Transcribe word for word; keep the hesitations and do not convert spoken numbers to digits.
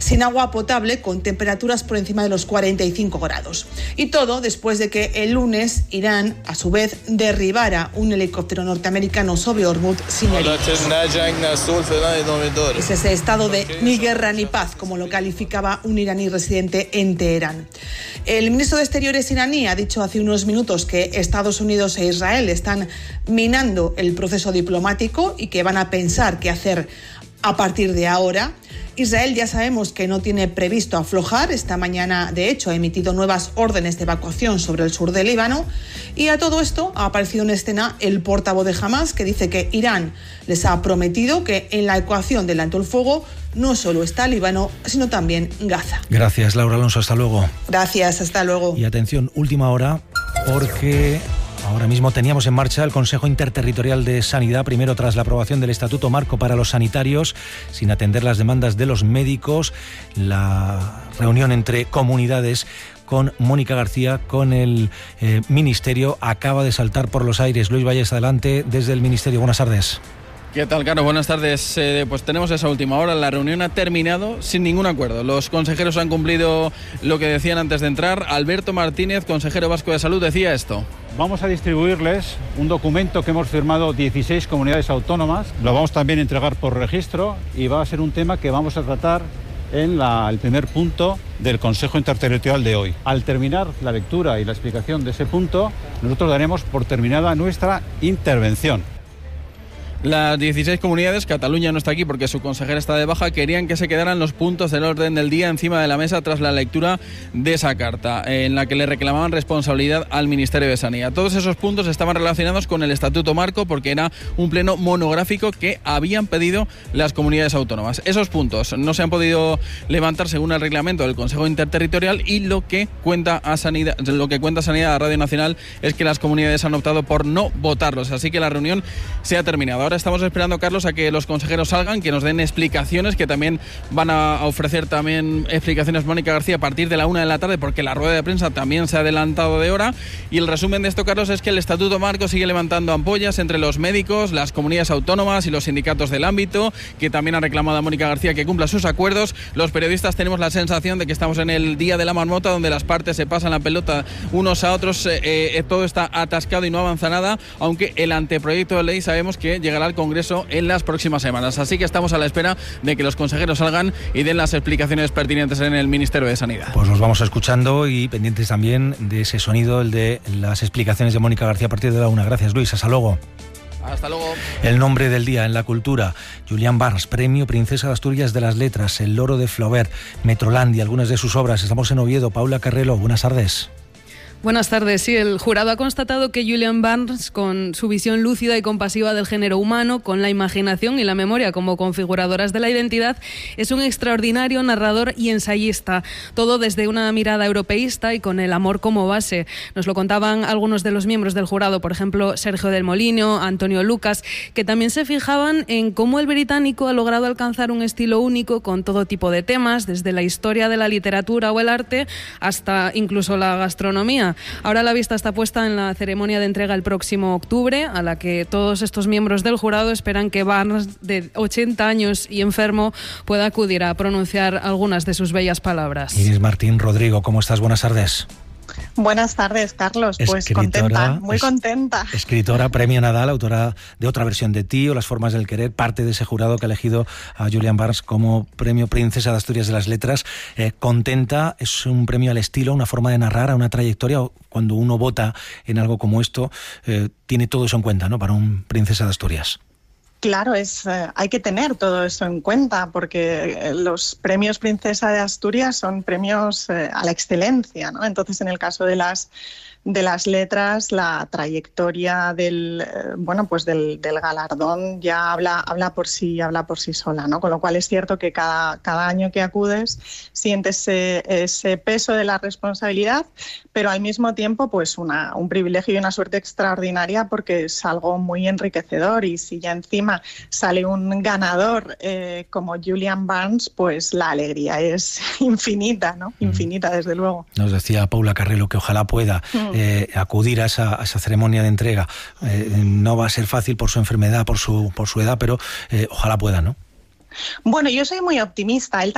sin agua potable, con temperaturas por encima de los cuarenta y cinco grados. Y todo después de que el lunes Irán, a su vez, derribara un helicóptero norteamericano sobre Hormuz sin heridos. Es ese estado de ni guerra ni paz, como lo calificaba un iraní residente en Teherán. El ministro de Exteriores iraní ha dicho hace unos minutos que Estados Unidos e Israel están minando el proceso diplomático y que van a pensar qué hacer a partir de ahora. Israel ya sabemos que no tiene previsto aflojar. Esta mañana, de hecho, ha emitido nuevas órdenes de evacuación sobre el sur del Líbano. Y a todo esto ha aparecido en escena el portavoz de Hamás, que dice que Irán les ha prometido que en la ecuación del alto el fuego no solo está Líbano, sino también Gaza. Gracias, Laura Alonso. Hasta luego. Gracias, hasta luego. Y atención, última hora, porque ahora mismo teníamos en marcha el Consejo Interterritorial de Sanidad, primero tras la aprobación del Estatuto Marco para los sanitarios, sin atender las demandas de los médicos, la reunión entre comunidades con Mónica García, con el eh, Ministerio, acaba de saltar por los aires. Luis Valles, adelante, desde el Ministerio. Buenas tardes. ¿Qué tal, Carlos? Buenas tardes. Eh, pues tenemos esa última hora. La reunión ha terminado sin ningún acuerdo. Los consejeros han cumplido lo que decían antes de entrar. Alberto Martínez, consejero vasco de Salud, decía esto. Vamos a distribuirles un documento que hemos firmado dieciséis comunidades autónomas. Lo vamos también a entregar por registro y va a ser un tema que vamos a tratar en la, el primer punto del Consejo Interterritorial de hoy. Al terminar la lectura y la explicación de ese punto, nosotros daremos por terminada nuestra intervención. Las dieciséis comunidades, Cataluña no está aquí porque su consejera está de baja, querían que se quedaran los puntos del orden del día encima de la mesa tras la lectura de esa carta, en la que le reclamaban responsabilidad al Ministerio de Sanidad. Todos esos puntos estaban relacionados con el Estatuto Marco porque era un pleno monográfico que habían pedido las comunidades autónomas. Esos puntos no se han podido levantar según el reglamento del Consejo Interterritorial y lo que cuenta a Sanidad, lo que cuenta Sanidad a Radio Nacional es que las comunidades han optado por no votarlos, así que la reunión se ha terminado. Ahora estamos esperando, Carlos, a que los consejeros salgan, que nos den explicaciones, que también van a ofrecer también explicaciones Mónica García a partir de la una de la tarde, porque la rueda de prensa también se ha adelantado de hora. Y el resumen de esto, Carlos, es que el Estatuto Marco sigue levantando ampollas entre los médicos, las comunidades autónomas y los sindicatos del ámbito, que también han reclamado a Mónica García que cumpla sus acuerdos. Los periodistas tenemos la sensación de que estamos en el día de la marmota, donde las partes se pasan la pelota unos a otros, eh, eh, todo está atascado y no avanza nada, aunque el anteproyecto de ley sabemos que llegará al Congreso en las próximas semanas. Así que estamos a la espera de que los consejeros salgan y den las explicaciones pertinentes en el Ministerio de Sanidad. Pues los vamos escuchando y pendientes también de ese sonido, el de las explicaciones de Mónica García a partir de la una. Gracias, Luis. Hasta luego. Hasta luego. El nombre del día en la cultura: Julian Barnes, Premio Princesa de Asturias de las Letras, El Loro de Flaubert, Metrolandia, algunas de sus obras. Estamos en Oviedo. Paula Carrelo, buenas tardes. Buenas tardes. Sí, el jurado ha constatado que Julian Barnes, con su visión lúcida y compasiva del género humano, con la imaginación y la memoria como configuradoras de la identidad, es un extraordinario narrador y ensayista, todo desde una mirada europeísta y con el amor como base. Nos lo contaban algunos de los miembros del jurado, por ejemplo, Sergio del Molino, Antonio Lucas, que también se fijaban en cómo el británico ha logrado alcanzar un estilo único con todo tipo de temas, desde la historia de la literatura o el arte hasta incluso la gastronomía. Ahora la vista está puesta en la ceremonia de entrega el próximo octubre, a la que todos estos miembros del jurado esperan que Barnes, de ochenta años y enfermo, pueda acudir a pronunciar algunas de sus bellas palabras. Inés Martín Rodrigo, ¿cómo estás? Buenas tardes. Buenas tardes, Carlos. Pues escritora, contenta, muy es, contenta. Escritora, Premio Nadal, autora de Otra versión de ti o Las formas del querer, parte de ese jurado que ha elegido a Julian Barnes como Premio Princesa de Asturias de las Letras. Eh, contenta, es un premio al estilo, una forma de narrar, a una trayectoria. Cuando uno vota en algo como esto, eh, tiene todo eso en cuenta, ¿no?, para un Princesa de Asturias. Claro, es, eh, hay que tener todo eso en cuenta porque los premios Princesa de Asturias son premios eh, a la excelencia, ¿no? Entonces, en el caso de las de las letras, la trayectoria del eh, bueno pues del, del galardón ya habla habla por sí habla por sí sola, ¿no? Con lo cual es cierto que cada cada año que acudes sientes ese, ese peso de la responsabilidad, pero al mismo tiempo pues una un privilegio y una suerte extraordinaria porque es algo muy enriquecedor, y si ya encima sale un ganador eh, como Julian Barnes, pues la alegría es infinita, ¿no? Infinita, desde luego. Nos decía Paula Carrelo que ojalá pueda mm. Eh, acudir a esa, a esa ceremonia de entrega. Eh, no va a ser fácil por su enfermedad, por su, por su edad, pero eh, ojalá pueda, ¿no? Bueno, yo soy muy optimista. Él